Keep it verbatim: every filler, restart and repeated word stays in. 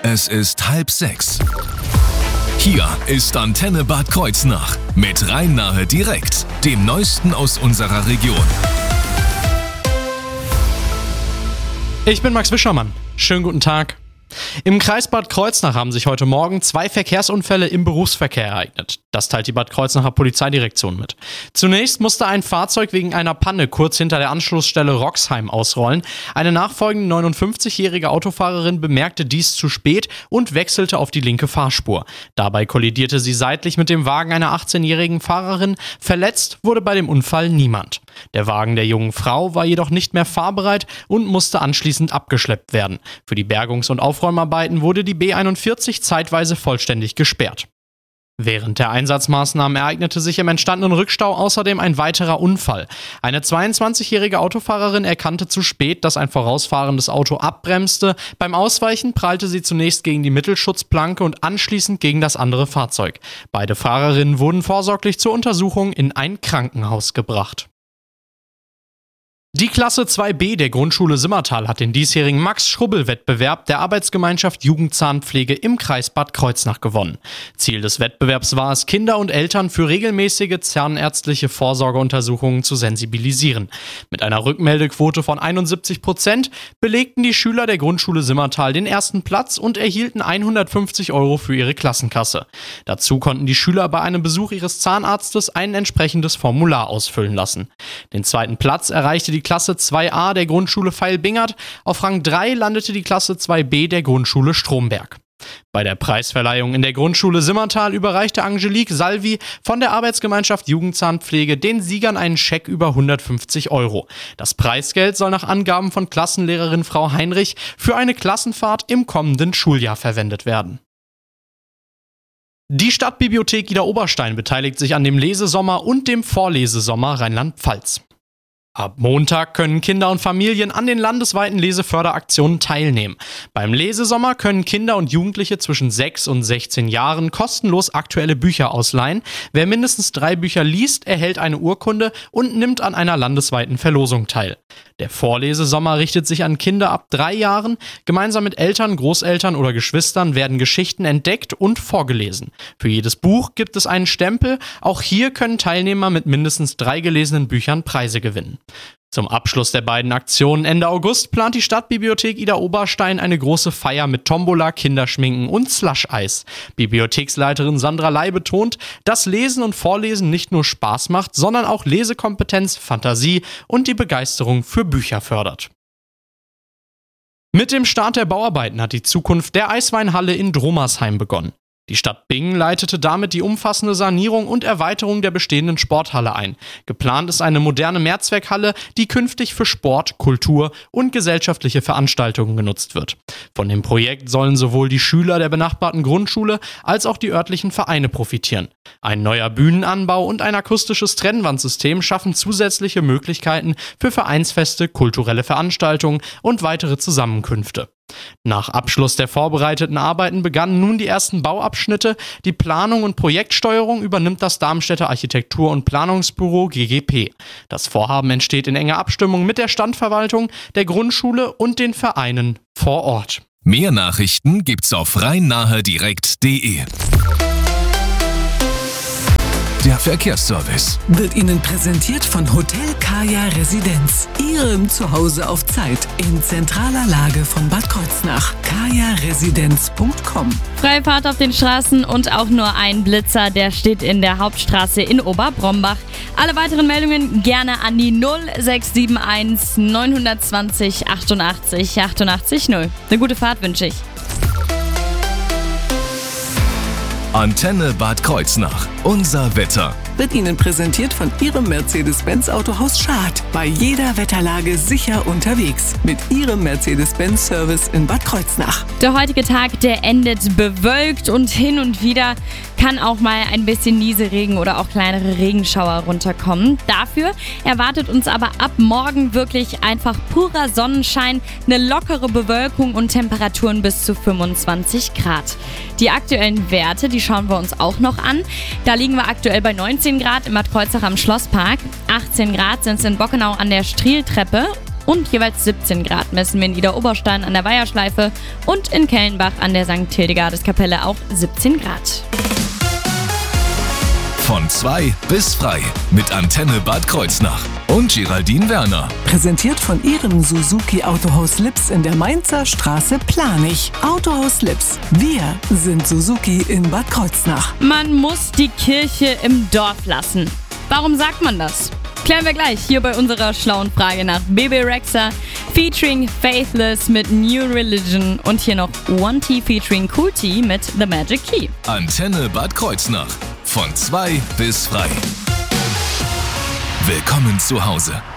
Es ist halb sechs. Hier ist Antenne Bad Kreuznach mit Rhein-Nahe direkt, dem Neuesten aus unserer Region. Ich bin Max Wischermann. Schönen guten Tag. Im Kreis Bad Kreuznach haben sich heute Morgen zwei Verkehrsunfälle im Berufsverkehr ereignet. Das teilt die Bad Kreuznacher Polizeidirektion mit. Zunächst musste ein Fahrzeug wegen einer Panne kurz hinter der Anschlussstelle Roxheim ausrollen. Eine nachfolgende neunundfünfzigjährige Autofahrerin bemerkte dies zu spät und wechselte auf die linke Fahrspur. Dabei kollidierte sie seitlich mit dem Wagen einer achtzehnjährigen Fahrerin. Verletzt wurde bei dem Unfall niemand. Der Wagen der jungen Frau war jedoch nicht mehr fahrbereit und musste anschließend abgeschleppt werden. Für die Bergungs- und Aufräumarbeiten wurde die B einundvierzig zeitweise vollständig gesperrt. Während der Einsatzmaßnahmen ereignete sich im entstandenen Rückstau außerdem ein weiterer Unfall. Eine zweiundzwanzigjährige Autofahrerin erkannte zu spät, dass ein vorausfahrendes Auto abbremste. Beim Ausweichen prallte sie zunächst gegen die Mittelschutzplanke und anschließend gegen das andere Fahrzeug. Beide Fahrerinnen wurden vorsorglich zur Untersuchung in ein Krankenhaus gebracht. Die Klasse zwei b der Grundschule Simmertal hat den diesjährigen Max-Schrubbel-Wettbewerb der Arbeitsgemeinschaft Jugendzahnpflege im Kreis Bad Kreuznach gewonnen. Ziel des Wettbewerbs war es, Kinder und Eltern für regelmäßige zahnärztliche Vorsorgeuntersuchungen zu sensibilisieren. Mit einer Rückmeldequote von einundsiebzig Prozent belegten die Schüler der Grundschule Simmertal den ersten Platz und erhielten hundertfünfzig Euro für ihre Klassenkasse. Dazu konnten die Schüler bei einem Besuch ihres Zahnarztes ein entsprechendes Formular ausfüllen lassen. Den zweiten Platz erreichte die Klasse zwei a der Grundschule Veil-Bingert. Auf Rang drei landete die Klasse zwei b der Grundschule Stromberg. Bei der Preisverleihung in der Grundschule Simmertal überreichte Angelique Salvi von der Arbeitsgemeinschaft Jugendzahnpflege den Siegern einen Scheck über hundertfünfzig Euro. Das Preisgeld soll nach Angaben von Klassenlehrerin Frau Heinrich für eine Klassenfahrt im kommenden Schuljahr verwendet werden. Die Stadtbibliothek Ida Oberstein beteiligt sich an dem Lesesommer und dem Vorlesesommer Rheinland-Pfalz. Ab Montag können Kinder und Familien an den landesweiten Leseförderaktionen teilnehmen. Beim Lesesommer können Kinder und Jugendliche zwischen sechs und sechzehn Jahren kostenlos aktuelle Bücher ausleihen. Wer mindestens drei Bücher liest, erhält eine Urkunde und nimmt an einer landesweiten Verlosung teil. Der Vorlesesommer richtet sich an Kinder ab drei Jahren. Gemeinsam mit Eltern, Großeltern oder Geschwistern werden Geschichten entdeckt und vorgelesen. Für jedes Buch gibt es einen Stempel. Auch hier können Teilnehmer mit mindestens drei gelesenen Büchern Preise gewinnen. Zum Abschluss der beiden Aktionen Ende August plant die Stadtbibliothek Ida Oberstein eine große Feier mit Tombola, Kinderschminken und Slush-Eis. Bibliotheksleiterin Sandra Ley betont, dass Lesen und Vorlesen nicht nur Spaß macht, sondern auch Lesekompetenz, Fantasie und die Begeisterung für Bücher fördert. Mit dem Start der Bauarbeiten hat die Zukunft der Eisweinhalle in Dromersheim begonnen. Die Stadt Bingen leitete damit die umfassende Sanierung und Erweiterung der bestehenden Sporthalle ein. Geplant ist eine moderne Mehrzweckhalle, die künftig für Sport, Kultur und gesellschaftliche Veranstaltungen genutzt wird. Von dem Projekt sollen sowohl die Schüler der benachbarten Grundschule als auch die örtlichen Vereine profitieren. Ein neuer Bühnenanbau und ein akustisches Trennwandsystem schaffen zusätzliche Möglichkeiten für Vereinsfeste, kulturelle Veranstaltungen und weitere Zusammenkünfte. Nach Abschluss der vorbereiteten Arbeiten begannen nun die ersten Bauabschnitte. Die Planung und Projektsteuerung übernimmt das Darmstädter Architektur- und Planungsbüro G G P. Das Vorhaben entsteht in enger Abstimmung mit der Standverwaltung, der Grundschule und den Vereinen vor Ort. Mehr Nachrichten gibt's auf rhein-nahe direkt punkt de. Der Verkehrsservice wird Ihnen präsentiert von Hotel Kaya Residenz. Ihrem Zuhause auf Zeit in zentraler Lage von Bad Kreuznach. kaya residenz punkt com. Freie Fahrt auf den Straßen und auch nur ein Blitzer, der steht in der Hauptstraße in Oberbrombach. Alle weiteren Meldungen gerne an die null sechs sieben eins neun zwei null achtundachtzig achtundachtzig null. Eine gute Fahrt wünsche ich. Antenne Bad Kreuznach. Unser Wetter. Wird Ihnen präsentiert von Ihrem Mercedes-Benz Autohaus Schad. Bei jeder Wetterlage sicher unterwegs. Mit Ihrem Mercedes-Benz-Service in Bad Kreuznach. Der heutige Tag, der endet bewölkt und hin und wieder kann auch mal ein bisschen Nieselregen oder auch kleinere Regenschauer runterkommen. Dafür erwartet uns aber ab morgen wirklich einfach purer Sonnenschein, eine lockere Bewölkung und Temperaturen bis zu fünfundzwanzig Grad. Die aktuellen Werte, die schauen wir uns auch noch an. Da liegen wir aktuell bei neunzehn Grad im Bad Kreuznach am Schlosspark, achtzehn Grad sind es in Bockenau an der Strieltreppe und jeweils siebzehn Grad messen wir in Idar-Oberstein an der Weiherschleife und in Kellenbach an der Sankt Hildegardes-Kapelle auch siebzehn Grad. Von zwei bis frei mit Antenne Bad Kreuznach und Geraldine Werner. Präsentiert von Ihrem Suzuki Autohaus Lips in der Mainzer Straße Planich. Autohaus Lips. Wir sind Suzuki in Bad Kreuznach. Man muss die Kirche im Dorf lassen. Warum sagt man das? Klären wir gleich hier bei unserer schlauen Frage nach Bebe Rexha featuring Faithless mit New Religion und hier noch One T featuring Cool T mit The Magic Key. Antenne Bad Kreuznach. Von zwei bis frei. Willkommen zu Hause.